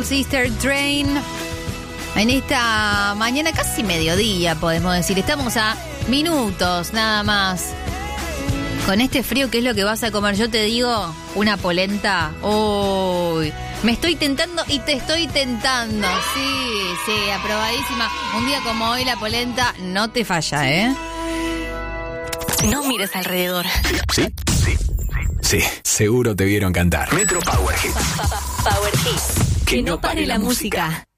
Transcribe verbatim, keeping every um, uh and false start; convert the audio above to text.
Sister Train. En esta mañana, casi mediodía, podemos decir. Estamos a minutos nada más. Con este frío, ¿qué es lo que vas a comer? Yo te digo, una polenta. Uy, me estoy tentando y te estoy tentando. Sí, sí, aprobadísima. Un día como hoy la polenta no te falla, ¿eh? No mires alrededor. ¿Sí? Sí. Sí, seguro te vieron cantar. Metro Power Hits. Power Hits. Que no pare la música.